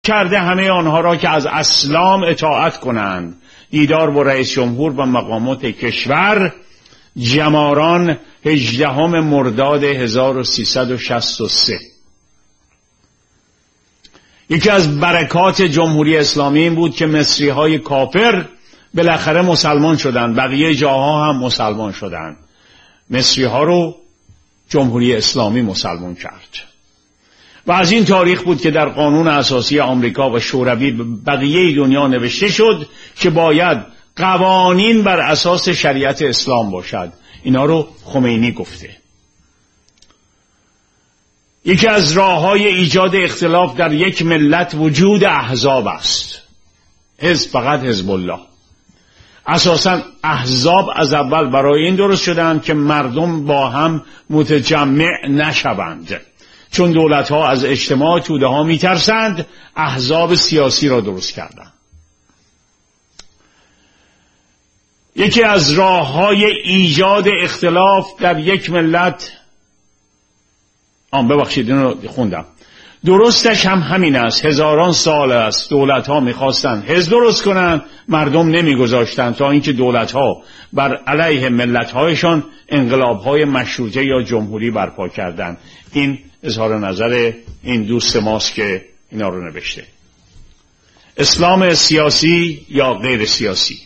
کرده همه آنها را که از اسلام اطاعت کنند. دیدار با رئیس جمهور و مقامات کشور جماران 18 مرداد 1363. یکی از برکات جمهوری اسلامی این بود که مصری‌های کافر بالاخره مسلمان شدند، بقیه جاها هم مسلمان شدند. مصری‌ها رو جمهوری اسلامی مسلمان کرد و از این تاریخ بود که در قانون اساسی آمریکا و شوروی بقیه دنیا نوشته شد که باید قوانین بر اساس شریعت اسلام باشد. اینا رو خمینی گفته. یکی از راه‌های ایجاد اختلاف در یک ملت وجود احزاب است. حزب فقط حزب الله. اساساً احزاب از اول برای این درست شدند که مردم با هم متجمع نشوند. چون دولت‌ها از اجتماع توده‌ها می‌ترسند، احزاب سیاسی را درست کردند. یکی از راه‌های ایجاد اختلاف در یک ملت ببخشید اینو خوندم، درستش هم همین است. هزاران سال است دولت‌ها می‌خواستند حزب درست کنند، مردم نمی‌گذاشتند تا اینکه دولت‌ها بر علیه ملت‌هایشان انقلاب‌های مشروطه یا جمهوری برپا کردند. این اظهار نظر این دوست ماست که اینا رو نوشته. اسلام سیاسی یا غیر سیاسی.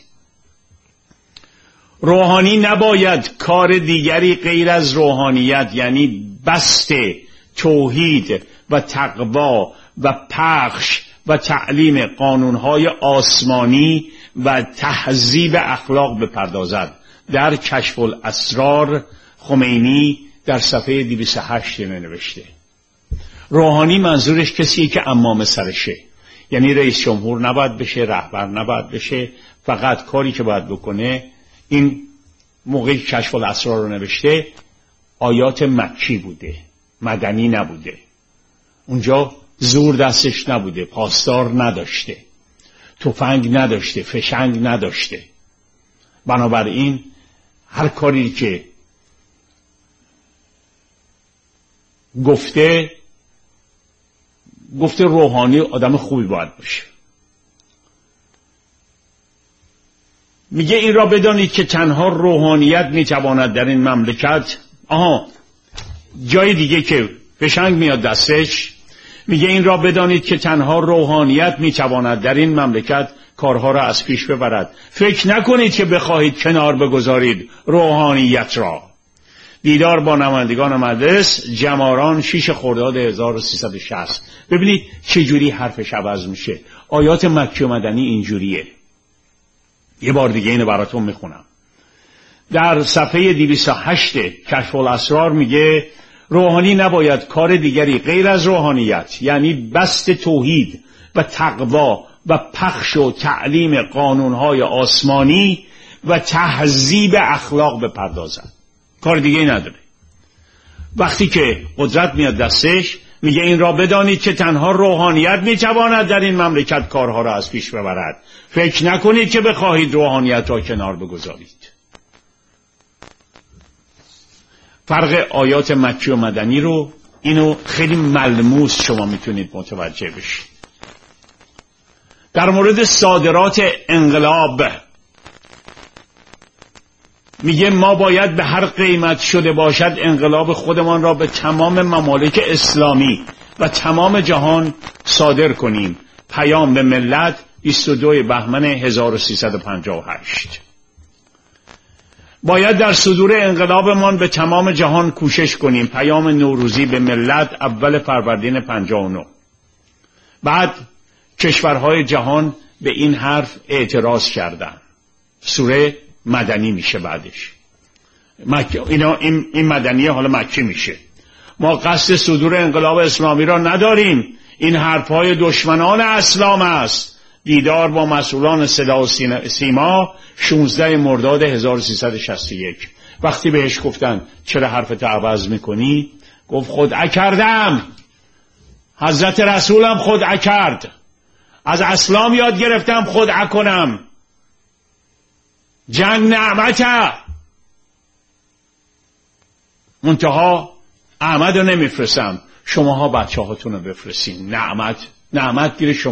روحانی نباید کار دیگری غیر از روحانیت، یعنی بسط توحید و تقوا و پخش و تعلیم قانونهای آسمانی و تهذیب اخلاق بپردازد. در کشف الاسرار خمینی در صفحه 208 نوشته. روحانی منظورش کسیه که امام سرشه، یعنی رئیس جمهور نباید بشه، رهبر نباید بشه، فقط کاری که باید بکنه. این موقعی کشف الاسرار رو نوشته آیات مکی بوده، مدنی نبوده. اونجا زور دستش نبوده، پاسدار نداشته، تفنگ نداشته، فشنگ نداشته. بنابراین هر کاری که گفته روحانی آدم خوبی باید باشه. میگه این را بدانید که تنها روحانیت میتواند در این مملکت جای دیگه که فشنگ میاد دستش، میگه این را بدانید که تنها روحانیت میتواند در این مملکت کارها را از پیش ببرد. فکر نکنید که بخواهید کنار بگذارید روحانیت را. دیدار با نمایندگان مجلس جماران 6 خرداد 1360. ببینید چجوری حرفش عوض میشه. آیات مکی و مدنی اینجوریه. یه بار دیگه اینو براتون میخونم. در صفحه 208 کشف الاسرار میگه روحانی نباید کار دیگری غیر از روحانیت، یعنی بسط توحید و تقوا و پخش و تعلیم قانونهای آسمانی و تهذیب اخلاق بپردازد. کار دیگه نداره. وقتی که قدرت میاد دستش میگه این را بدانید که تنها روحانیت میتواند در این مملکت کارها را از پیش ببرد. فکر نکنید که بخواهید روحانیت را کنار بگذارید. فرق آیات مکی و مدنی رو اینو خیلی ملموس شما میتونید متوجه بشید. در مورد صادرات انقلاب میگه ما باید به هر قیمت شده باشد انقلاب خودمان را به تمام ممالک اسلامی و تمام جهان صادر کنیم. پیام به ملت 22 بهمن 1358. باید در صدور انقلابمان به تمام جهان کوشش کنیم. پیام نوروزی به ملت اول فروردین 59. بعد کشورهای جهان به این حرف اعتراض کردند. سوره مدنی میشه بعدش. این مدنیه حالا مکی میشه. ما قصد صدور انقلاب اسلامی را نداریم. این حرفهای دشمنان اسلام است. دیدار با مسئولان صدا و سیما 16 مرداد 1361. وقتی بهش گفتن چرا حرفت عوض میکنی؟ گفت خدعه کردم. حضرت رسولم خدعه کرد. از اسلام یاد گرفتم خدعه کنم. جنگ نعمته. منتها احمد رو نمیفرستم، شماها بچه هاتون رو بفرستین. نعمت گیر شما.